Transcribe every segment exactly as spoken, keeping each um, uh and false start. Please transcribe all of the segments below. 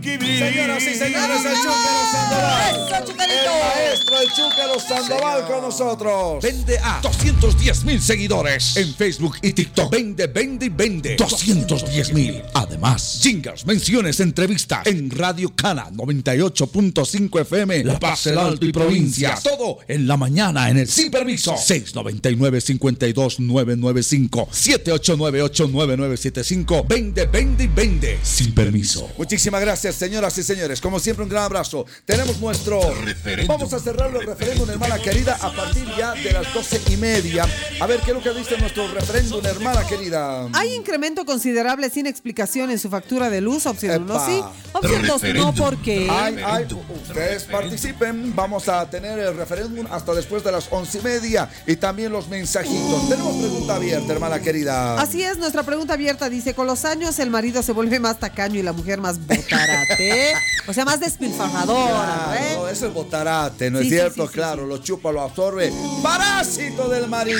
Señoras y señores, el Chúquero Sandoval. El maestro, el Chúquero Sandoval Señor. Con nosotros. Vende a doscientos diez mil seguidores en Facebook y TikTok. Vende, vende y vende. doscientos diez mil. Además, jingles, menciones, entrevistas en Radio Cana noventa y ocho punto cinco F M, La Paz, el Alto y provincia. Todo en la mañana en el Sin Permiso. seis nueve nueve, cinco dos nueve nueve cinco, siete ocho nueve ocho nueve nueve siete cinco. Vende, vende y vende. Sin Permiso. Muchísimas gracias, señoras y señores. Como siempre, un gran abrazo. Tenemos nuestro referéndum. Vamos a cerrar el referéndum, hermana querida, a partir ya de las doce y media. A ver, ¿qué es lo que dice nuestro referéndum, hermana querida? Hay incremento considerable sin explicación en su factura de luz. Opción uno sí, opción dos no, porque hay, hay, ustedes participen. Vamos a tener el referéndum hasta después de las once y media. Y también los mensajitos. Tenemos pregunta abierta, hermana querida. Así es, nuestra pregunta abierta dice: con los años el marido se vuelve más tacaño y la mujer más botarate. O sea, más despilfarradora. Claro, ¿eh? no, es el botarate, ¿no sí, es cierto? Sí, sí, claro, sí. Lo chupa, lo absorbe. Parásito del marido.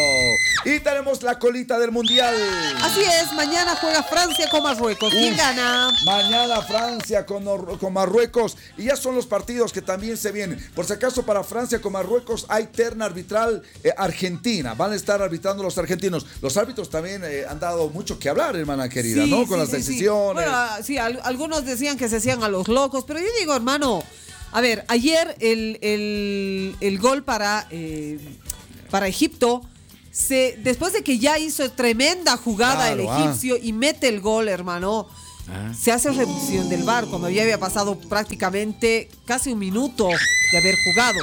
Y tenemos la colita del mundial. Así es, mañana juega Francia con Marruecos. ¿Quién Uf, gana? Mañana Francia con, con Marruecos. Y ya son los partidos que también se vienen. Por si acaso, para Francia con Marruecos hay terna arbitral eh, argentina. Van a estar arbitrando los argentinos. Los árbitros también eh, han dado mucho que hablar, hermana querida, Sí, ¿no? Con sí, las sí, decisiones. Sí. Bueno, sí, al- algunos decían que se hacían a los locos, pero yo digo, hermano, a ver, ayer el, el, el gol para, eh, para Egipto, se, después de que ya hizo tremenda jugada Claro, el egipcio ah. y mete el gol, hermano, ah. se hace revisión del V A R, cuando ya había pasado prácticamente casi un minuto de haber jugado.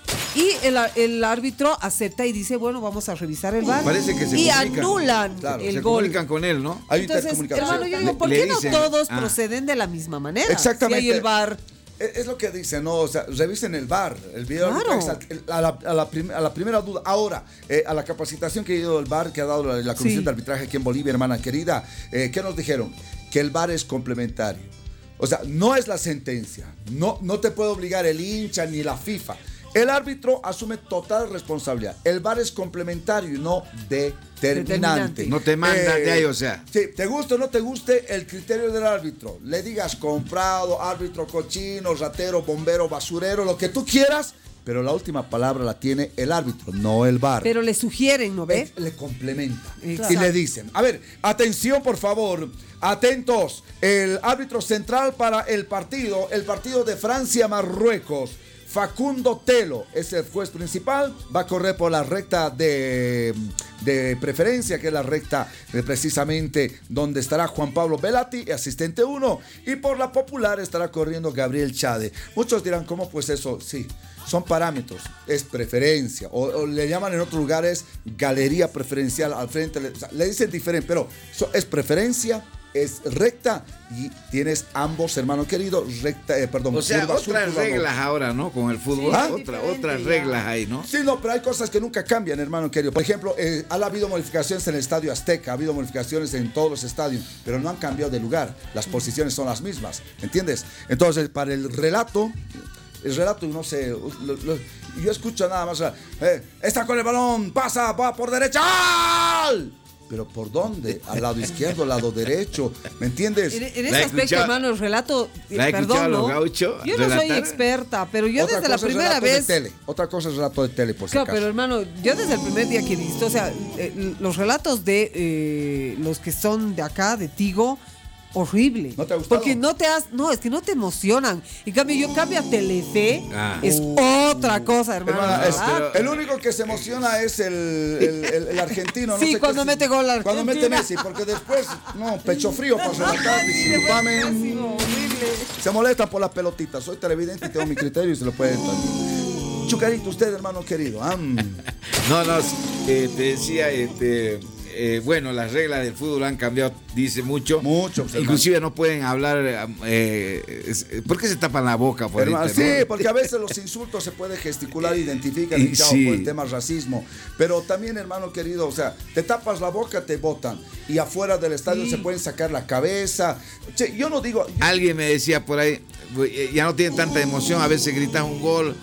Y el, el árbitro acepta y dice, bueno, vamos a revisar el V A R. Parece que se y comunican. anulan Claro, el se gol. comunican con él, ¿no? Hay Entonces, hermano, yo digo, ¿por Le qué no dicen, todos ah. proceden de la misma manera? Exactamente. Si hay el V A R. Es es lo que dicen, ¿no? O sea, revisen el V A R, el video Claro. arbitraje, a, la, a, la prim, a la primera duda. Ahora, eh, a la capacitación que ha ido el V A R, que ha dado la, la Comisión Sí. de Arbitraje aquí en Bolivia, hermana querida, eh, ¿qué nos dijeron? Que el V A R es complementario. O sea, no es la sentencia. No, no te puede obligar el hincha ni la FIFA. El árbitro asume total responsabilidad. El V A R es complementario y no determinante. Determinante. No te manda Eh, de ahí, o sea. Sí, te guste o no te guste el criterio del árbitro. Le digas comprado, árbitro cochino, ratero, bombero, basurero, lo que tú quieras, pero la última palabra la tiene el árbitro, no el V A R. Pero le sugieren, ¿no ve? Eh, Le complementa. Exacto. Y le dicen, a ver, atención por favor, atentos, el árbitro central para el partido, el partido de Francia-Marruecos, Facundo Telo es el juez principal, va a correr por la recta de, de preferencia, que es la recta de precisamente donde estará Juan Pablo Velati, asistente uno, y por la popular estará corriendo Gabriel Chade. Muchos dirán, ¿cómo pues eso? Sí, son parámetros, es preferencia, o, o le llaman en otros lugares galería preferencial al frente, le, o sea, le dicen diferente, pero so, es preferencia, es recta y tienes ambos, hermano querido, recta, eh, perdón, O sea, curva sur, otras curva reglas norte. ahora, ¿no? Con el fútbol, Sí, otra, diferente otras ya. reglas hay, ¿no? Sí, no, pero hay cosas que nunca cambian, hermano querido. Por ejemplo, eh, ha habido modificaciones en el Estadio Azteca, ha habido modificaciones en todos los estadios, pero no han cambiado de lugar. Las posiciones son las mismas, ¿entiendes? Entonces, para el relato, el relato, no sé, lo, lo, yo escucho nada más, eh, está con el balón, pasa, va por derecha, ¡al! ¿Pero por dónde? ¿Al lado izquierdo, al lado derecho? ¿Me entiendes? En, en La ese he aspecto, escuchado- hermano, el relato, eh, la he escuchado a perdón, los ¿no? gauchos Yo no soy relatar. experta, pero yo Otra desde la cosa es primera relato vez... de tele. Otra cosa es relato de tele, por si Claro, acaso. pero hermano, yo desde el primer día que he visto, o sea, eh, los relatos de eh, los que son de acá, de Tigo, horrible. ¿No te ha gustado? Porque no te has, no, es que no te emocionan. En cambio, yo cambio a Telefe, Ah. es Uh, otra cosa, hermano. Hermana, es- ¿verdad? pero- el único que se emociona es el, el, el- el argentino. Sí, no sé cuando qué, mete gol la Cuando mete Argentina. Messi, porque después, no, pecho frío pasa la tarde. Sí, discúlpame. pésimo, horrible. Se molestan por las pelotitas. Soy televidente y tengo mi criterio y se lo pueden también. Chucarito, usted, hermano querido. Ah, mm. No, no, eh, te decía, este, eh, bueno, las reglas del fútbol han cambiado, dice mucho. Mucho, pues, Inclusive no pueden hablar, eh, es- ¿por qué se tapan la boca por Hermano, ahorita, sí, no? porque a veces los insultos se puede gesticular, identifican Y y chao, sí. por el tema racismo. Pero también, hermano querido, o sea, te tapas la boca, te botan. Y afuera del estadio Sí. se pueden sacar la cabeza. Che, yo no digo. yo- Alguien me decía por ahí, ya no tienen tanta emoción, a veces gritan un gol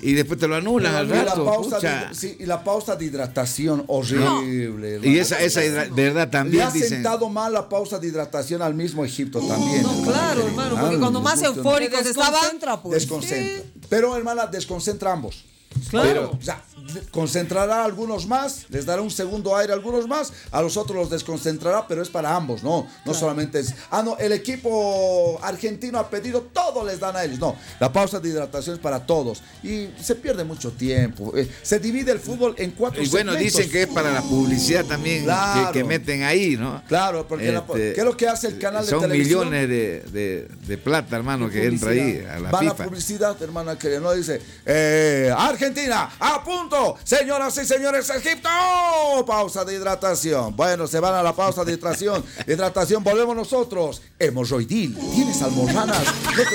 y después te lo anulan al Y la, rato. pausa pucha. de, sí, y la pausa de hidratación horrible. Y esa, esa hidra- verdad Le también ha dicen. sentado mal la pausa de hidratación al mismo Egipto también. No, hermana claro, querida. hermano, porque Ah, cuando más les gusta, eufóricos ¿no? estaban, Desconcentra, pues. Desconcentra. Pero, hermana, desconcentra a ambos. Claro. Pero, o sea, de- concentrará a algunos más, les dará un segundo aire a algunos más, a los otros los desconcentrará, pero es para ambos, no, no solamente es, ah, no, el equipo argentino ha pedido, todo les dan a ellos, no, la pausa de hidratación es para todos y se pierde mucho tiempo, eh, se divide el fútbol en cuatro Y bueno, segmentos. dicen que es para la publicidad también Claro. que, que meten ahí, ¿no? Claro, porque la- Este, ¿qué es lo que hace el canal de son televisión? millones de, de- de plata, hermano, que entra ahí a la Va la FIFA. publicidad, hermana, que no dice, eh, Argentina, a punto, señoras y señores, Egipto, pausa de hidratación. Bueno, se van a la pausa de hidratación. Hidratación, volvemos nosotros. Hemorroidil, ¿tienes almorranas? No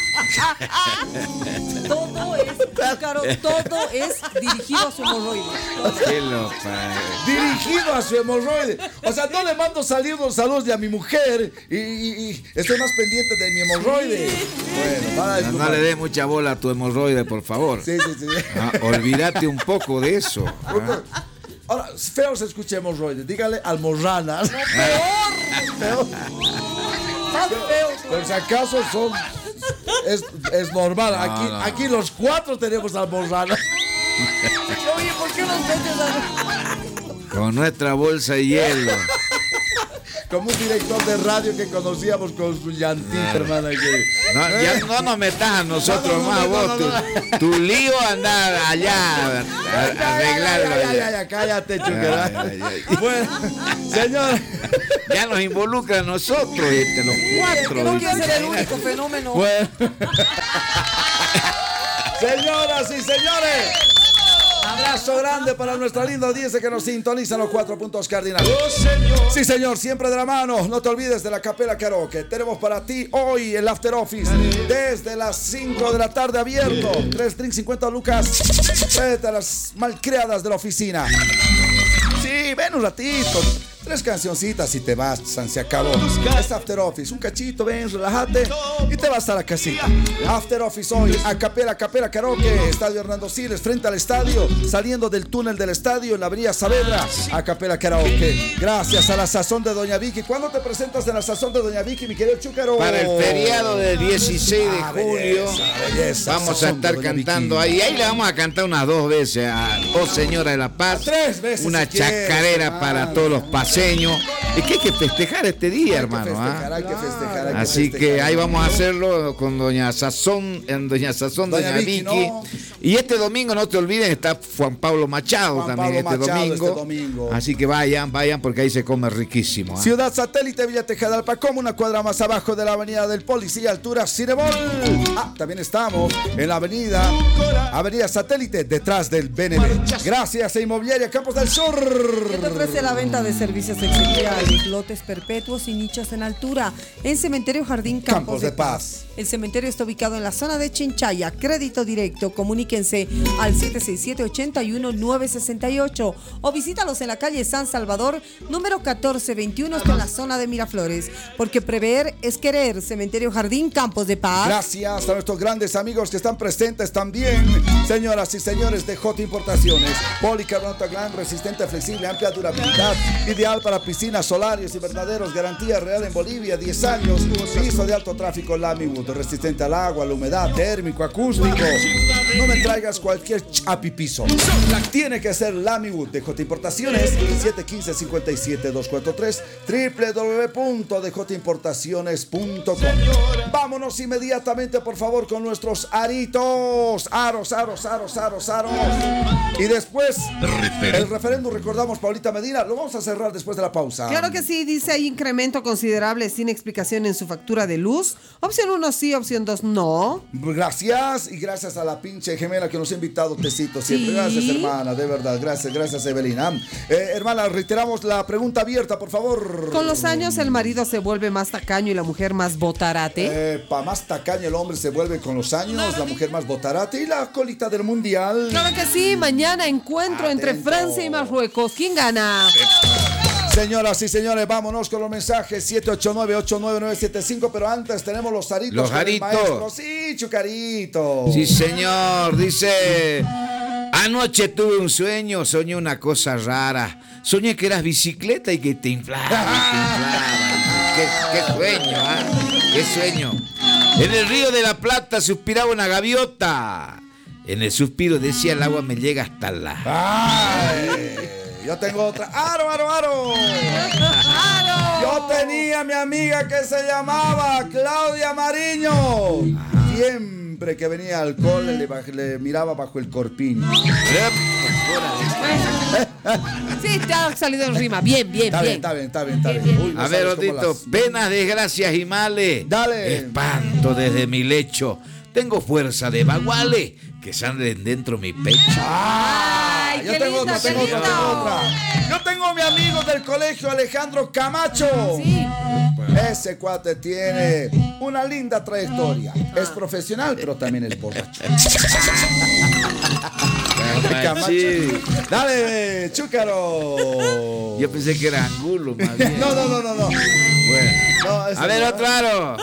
te- Todo es, Caro, todo es dirigido a su hemorroide. Qué lo pa- Dirigido a su hemorroide. O sea, no le mando saludos, saludos de a mi mujer y, y- y estoy más pendiente de mi hemorroide. Bueno, van a No, disculpar. no le dé mucha bola a tu hemorroide, por favor. Sí, sí, sí. Ah, olvídate un poco de eso. ah. Ahora, feo se escucha hemorroide. Dígale almorranas. Peor. Más feo. Por si acaso son. Es, es normal. Aquí, no. aquí los cuatro tenemos almorranas. Oye, ¿por qué nos metes a... Con nuestra bolsa de hielo. Como un director de radio que conocíamos con su llantita, hermana. Que, No, ya no nos metas a nosotros No, no, no, más, no, vos. no, tu, tu lío andar allá, a- a- arreglarlo Ya, ya, ya, allá. ya, cállate, Ay, chuquera. ay, ay. Bueno, señor. Ya nos involucra a nosotros, este, los cuatro. No quiero ser el único fenómeno. Bueno. Señoras y señores. Abrazo grande para nuestra linda audiencia que nos sintoniza en los cuatro puntos cardinales. Sí, señor, siempre de la mano. No te olvides de la Capela Karaoke. Tenemos para ti hoy el After Office desde las cinco de la tarde abierto. Tres drinks, cincuenta lucas. Vete a las malcriadas de la oficina. Sí, ven un ratito. Tres cancioncitas y te vas, San, se acabó. Es After Office, un cachito, ven, relájate y te vas a la casita. After Office hoy, a Capela, Capela Karaoke, Estadio Hernando Siles, frente al estadio, saliendo del túnel del estadio en la avenida Saavedra, a Capela Karaoke. Gracias a la Sazón de Doña Vicky. ¿Cuándo te presentas en la Sazón de Doña Vicky, mi querido Chúcaro? Para el feriado del dieciséis de Ah, julio belleza, belleza, vamos a Sazón de estar Doña cantando Vicky. ahí. Ahí le vamos a cantar unas dos veces a Oh Señora de la Paz. Tres veces Una si quieres, chacarera hermano. para todos los paseños. Es que hay que festejar este día, Hay que hermano. festejar, ¿ah? hay que festejar, hay que Así festejar. que ahí vamos a hacerlo con Doña Sazón, en Doña Sazón, Doña Doña, Vicky, Vicky. ¿no? Y este domingo, no te olviden, está Juan Pablo Machado Juan también Pablo este, Machado domingo. este domingo. Así que vayan, vayan, porque ahí se come riquísimo. ¿ah? Ciudad Satélite, Villa Tejadalpa, como una cuadra más abajo de la avenida del Policía, altura Cirebol. Ah, también estamos en la avenida Avenida Satélite, detrás del B N B. Gracias a Inmobiliaria Campos del Sur. ¿Qué te ofrece la venta de servicios exteriores, lotes perpetuos y nichos en altura? En Cementerio Jardín Campos, Campos de Paz. El cementerio está ubicado en la zona de Chinchaya. Crédito directo. Comuníquense al siete seis siete, ocho uno, nueve seis ocho o visítalos en la calle San Salvador, número catorce veintiuno, está en la zona de Miraflores. Porque prever es querer. Cementerio Jardín Campos de Paz. Gracias a nuestros grandes amigos que están presentes también, señoras y señores de J Importaciones. Policarbonato Gran, resistente, flexible, amplia durabilidad, ideal para piscinas, solarios, invernaderos, garantía real en Bolivia, diez años, piso de alto tráfico Lamywood, resistente al agua, la humedad, térmico, acústico. No me traigas cualquier chapipiso. Tiene que ser Lamywood de J Importaciones, siete uno cinco, cinco siete dos cuatro tres, doble u doble u doble u punto d j importaciones punto com. Vámonos inmediatamente, por favor, con nuestros aritos. Aros, aros, aros, aros, aros. Y después, el referéndum, recordamos, Paulita Medina, lo vamos a cerrar después de la pausa. Claro que sí, dice ahí incremento considerable sin explicación en su factura de luz. Opción uno sí, opción dos no. Gracias, y gracias a la pinche gemela que nos ha invitado tecito siempre. Sí. Gracias, hermana, de verdad. Gracias, gracias, Evelina. Eh, hermana, reiteramos la pregunta abierta, por favor. Con los años el marido se vuelve más tacaño y la mujer más botarate. Eh, pa' más tacaño el hombre se vuelve con los años, la mujer más botarate y la colita del mundial. Claro que sí, mañana encuentro entre Atento. Francia y Marruecos. ¿Quién gana? Señoras y señores, vámonos con los mensajes siete ocho nueve, ocho nueve nueve siete cinco, pero antes tenemos los aritos. Los con el aritos. maestro. Sí, Chucarito. Sí, señor. Dice, anoche tuve un sueño, soñé una cosa rara. Soñé que eras bicicleta y que te inflaba, y te inflaba. Qué, qué sueño, ¿ah? Qué sueño. En el río de la Plata suspiraba una gaviota. En el suspiro decía, el agua me llega hasta la... Ay, yo tengo otra. ¡Aro, aro, aro! Yo tenía a mi amiga que se llamaba Claudia Mariño. Siempre que venía al cole le, baj- le miraba bajo el corpiño. Sí, te ha salido en rima. Bien, bien, Está bien, bien. está bien, está bien, está Bien, bien. bien. Uy, no A ver, sabes cómo Otito, las- penas, desgracias y males. Dale. Espanto desde mi lecho. Tengo fuerza de baguales que salen dentro mi pecho. Ah, Ay, yo qué tengo lindo, otra, qué tengo otra, lindo. tengo otra. Yo tengo a mi amigo del colegio Alejandro Camacho. Sí. Ese cuate tiene una linda trayectoria. Es profesional, pero también es borracho. Camacho. Sí. Dale, Chúcaro. Yo pensé que era angulo, más bien. No, no, no, no, no. Bueno. No, ese A ver, no. otro aro.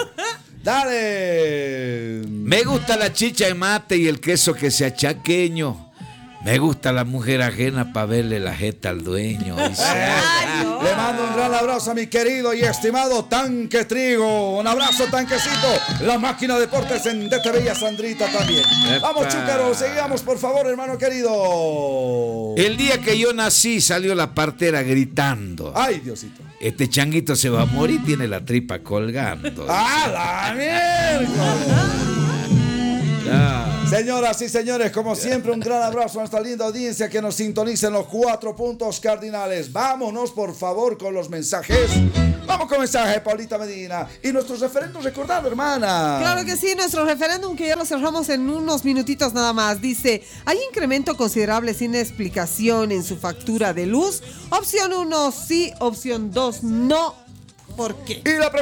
Dale. Me gusta la chicha de mate y el queso que sea chaqueño. Me gusta la mujer ajena para verle la jeta al dueño. Dice. Ay, no. Le mando un gran abrazo a mi querido y estimado Tanque Trigo. Un abrazo, Tanquecito. La máquina de deportes en D T V y a Sandrita también. Epa. Vamos, Chúcaro. Seguimos, por favor, hermano querido. El día que yo nací salió la partera gritando. Ay, Diosito. Este changuito se va a morir, tiene la tripa colgando. ¡A la mierda! Ah. Señoras y señores, como siempre, un gran abrazo a nuestra linda audiencia que nos sintoniza en los cuatro puntos cardinales. Vámonos, por favor, con los mensajes. Vamos con mensaje, Paulita Medina. Y nuestros referendos recordados, hermana. Claro que sí, nuestro referéndum que ya lo cerramos en unos minutitos nada más. Dice, ¿hay incremento considerable sin explicación en su factura de luz? Opción uno, sí. Opción dos, no. ¿Por qué? Y la pregunta